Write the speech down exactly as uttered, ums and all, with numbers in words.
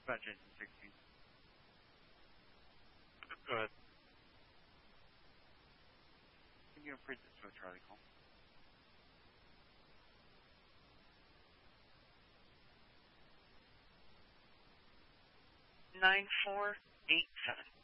About Jason sixteen. Go ahead. Can you imprint this to a Charlie call? Nine four eight seven.